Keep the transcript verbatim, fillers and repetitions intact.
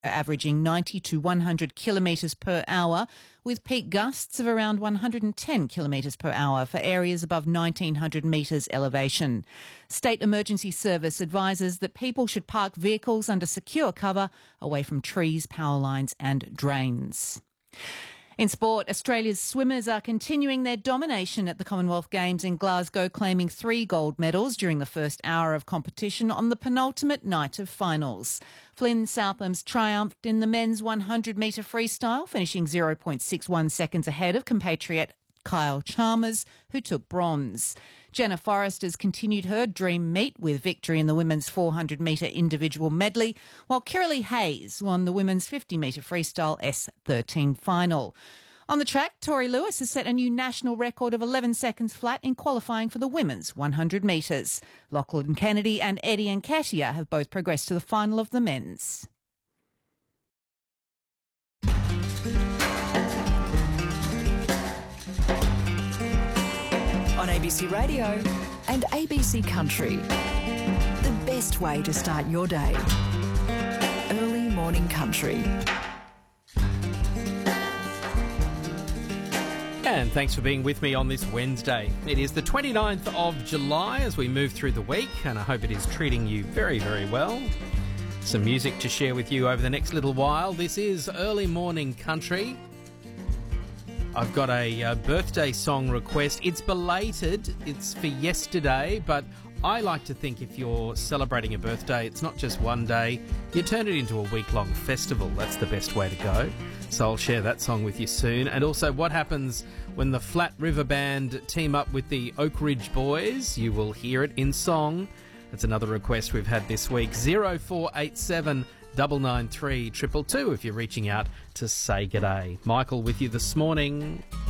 averaging ninety to one hundred kilometres per hour, with peak gusts of around one hundred ten kilometres per hour for areas above nineteen hundred metres elevation. State Emergency Service advises that people should park vehicles under secure cover away from trees, power lines and drains. In sport, Australia's swimmers are continuing their domination at the Commonwealth Games in Glasgow, claiming three gold medals during the first hour of competition on the penultimate night of finals. Flynn Southam's triumphed in the men's one hundred metre freestyle, finishing zero point six one seconds ahead of compatriot Kyle Chalmers, who took bronze. Jenna Forrester's continued her dream meet with victory in the women's four hundred metre individual medley, while Kiralee Hayes won the women's fifty metre freestyle S thirteen final. On the track, Tori Lewis has set a new national record of eleven seconds flat in qualifying for the women's one hundred metres. Lachlan Kennedy and Eddie Nketiah have both progressed to the final of the men's. On A B C Radio and A B C Country. The best way to start your day. Early morning country. And thanks for being with me on this Wednesday. It is the twenty-ninth of July as we move through the week, and I hope it is treating you very, very well. Some music to share with you over the next little while. This is Early Morning Country. I've got a uh, birthday song request. It's belated. It's for yesterday, but I like to think if you're celebrating a birthday, it's not just one day. You turn it into a week-long festival. That's the best way to go. So I'll share that song with you soon. And also what happens when the Flat River Band team up with the Oak Ridge Boys. You will hear it in song. That's another request we've had this week. zero four eight seven double nine three triple two if you're reaching out to say g'day. Michael with you this morning.